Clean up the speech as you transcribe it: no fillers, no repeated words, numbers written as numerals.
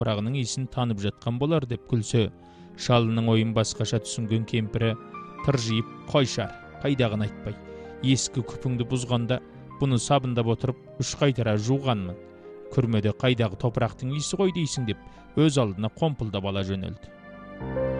топырағының иісін танып жатқан болар деп күлсе, шалының ойын басқаша түсінген кемпірі тыржиып, қойшар, қайдағыны айтпай, ескі күпіңді бұзғанда бұны сабындап отырып үш қайтара жуғанмын. Күрмеде қайдағы топырақтың иісі ғой дейсің деп өз алдына қомпылдап ала жөнелді.